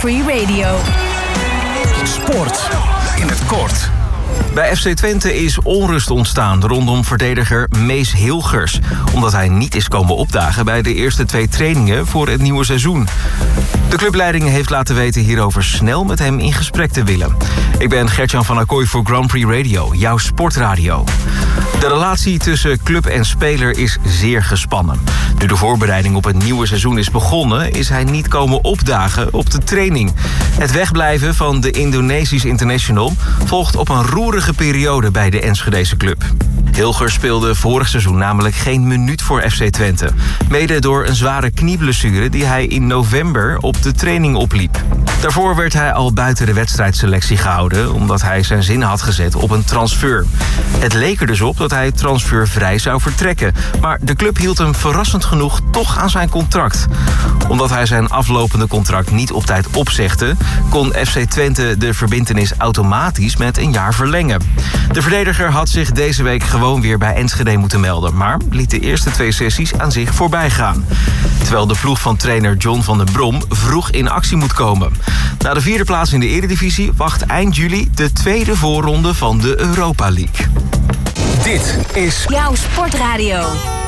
Free Radio. Sport in het kort. Bij FC Twente is onrust ontstaan rondom verdediger Mees Hilgers, omdat hij niet is komen opdagen bij de eerste 2 trainingen voor het nieuwe seizoen. De clubleiding heeft laten weten hierover snel met hem in gesprek te willen. Ik ben Gertjan van Ackoy voor Grand Prix Radio, jouw sportradio. De relatie tussen club en speler is zeer gespannen. Nu de voorbereiding op het nieuwe seizoen is begonnen, is hij niet komen opdagen op de training. Het wegblijven van de Indonesisch international volgt op een roerige periode bij de Enschedese club. Hilgers speelde vorig seizoen namelijk geen minuut voor FC Twente. Mede door een zware knieblessure die hij in november op de training opliep. Daarvoor werd hij al buiten de wedstrijdselectie gehouden, omdat hij zijn zinnen had gezet op een transfer. Het leek er dus op dat hij transfervrij zou vertrekken. Maar de club hield hem verrassend genoeg toch aan zijn contract. Omdat hij zijn aflopende contract niet op tijd opzegde, kon FC Twente de verbintenis automatisch met een jaar verlengen. De verdediger had zich deze week gewoon weer bij Enschede moeten melden, maar liet de eerste 2 sessies aan zich voorbij gaan. Terwijl de ploeg van trainer John van den Brom vroeg in actie moet komen. Na de 4e plaats in de Eredivisie wacht eind juli de 2e voorronde van de Europa League. Dit is jouw sportradio.